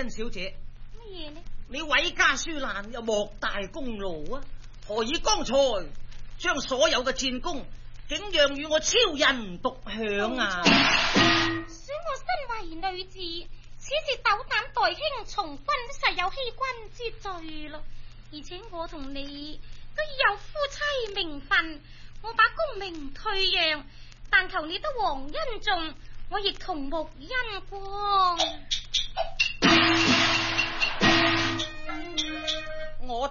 甄小姐， 乜嘢呢？ 你毀家書難又莫大功勞啊，何以剛才將所有嘅戰功竟讓與我超人獨享啊？ 想我身為女子，此時斗膽代兄從軍，實有欺君之罪咯。而且我同你都已有夫妻名分，我把功名退讓，但求你得皇恩重，我亦同沐恩光。